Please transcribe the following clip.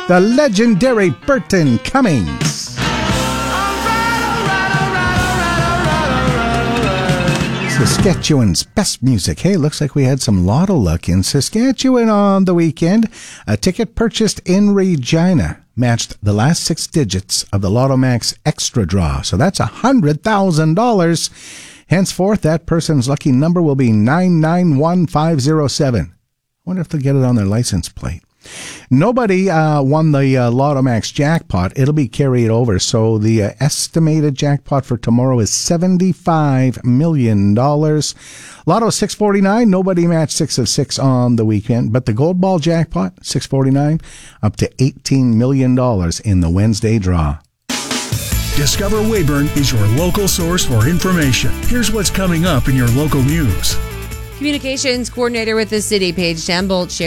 the legendary Burton Cummings. Saskatchewan's best music. Hey, looks like we had some lotto luck in Saskatchewan on the weekend. A ticket purchased in Regina matched the last 6 digits of the Lotto Max Extra Draw. So that's $100,000. Henceforth, that person's lucky number will be 991507. I wonder if they'll get it on their license plate. Nobody won the Lotto Max jackpot. It'll be carried over. So the estimated jackpot for tomorrow is $75 million. Lotto 649, nobody matched 6 of 6 on the weekend. But the Gold Ball jackpot, 649, up to $18 million in the Wednesday draw. Discover Weyburn is your local source for information. Here's what's coming up in your local news. Communications coordinator with the city, Paige Shambolt, shared